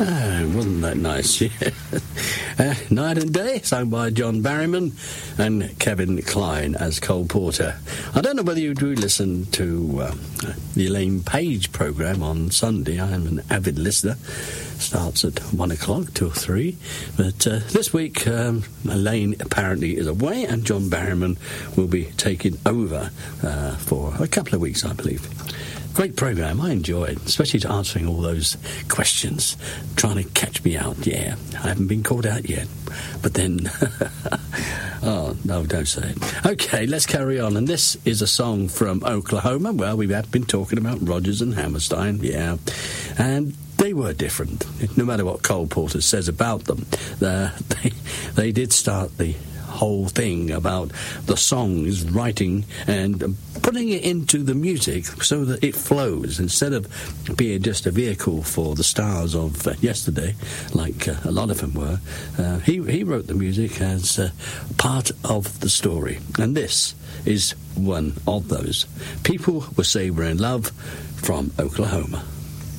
Wasn't that nice? Night and Day, sung by John Barrowman and Kevin Kline as Cole Porter. I don't know whether you do listen to the Elaine Page programme on Sunday. I am an avid listener. Starts at 1 o'clock till 3. But this week, Elaine apparently is away, and John Barrowman will be taking over for a couple of weeks, I believe. Great programme, I enjoy it, especially answering all those questions, trying to catch me out. Yeah, I haven't been caught out yet, but then, oh, no, don't say it. Okay, let's carry on, and this is a song from Oklahoma. Well, we have been talking about Rodgers and Hammerstein, yeah, and they were different, no matter what Cole Porter says about them. They did start the whole thing about the songs, writing and putting it into the music so that it flows instead of being just a vehicle for the stars of yesterday, like a lot of them were. He wrote the music as part of the story, and this is one of those. People Will Say We're in Love from Oklahoma.